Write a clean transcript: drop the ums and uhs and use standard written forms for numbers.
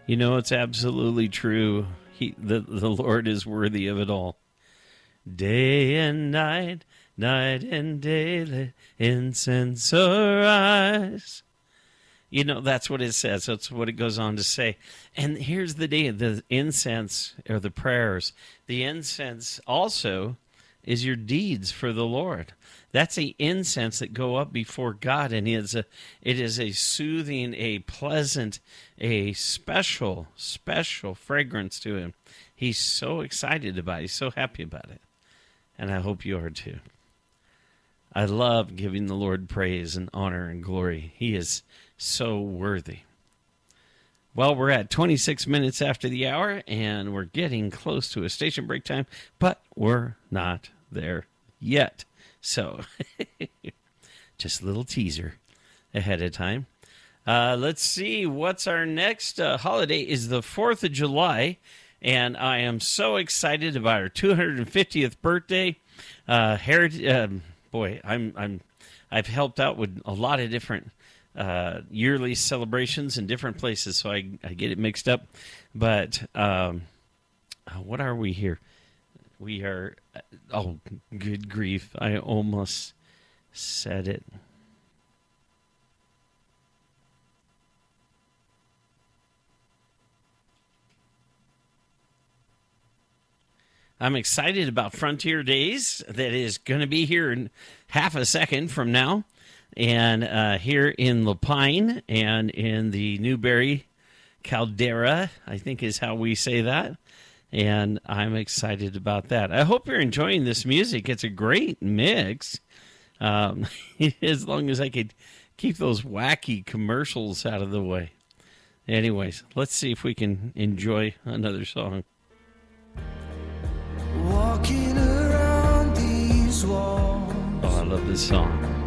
You know, it's absolutely true. The Lord is worthy of it all. Day and night, night and day, let incense arise. You know, that's what it says. That's what it goes on to say. And here's the day, the incense, or the prayers. The incense also is your deeds for the Lord. That's the incense that go up before God, and it is a soothing, a pleasant, a special fragrance to him. He's so excited about it. He's so happy about it. And I hope you are too. I love giving the Lord praise and honor and glory. He is so worthy. Well, we're at 26 minutes after the hour, and we're getting close to a station break time, but we're not there yet. So, just a little teaser ahead of time. Let's see, what's our next holiday is the 4th of July, and I am so excited about our 250th birthday. I've helped out with a lot of different yearly celebrations in different places, so I get it mixed up. But what are we here? We are, oh, good grief, I almost said it. I'm excited about Frontier Days. That is going to be here in half a second from now. And here in Lapine and in the Newberry Caldera, I think is how we say that. And I'm excited about that. I hope you're enjoying this music. It's a great mix. As long as I could keep those wacky commercials out of the way. Anyways, let's see if we can enjoy another song. Walking around these walls. Oh, I love this song.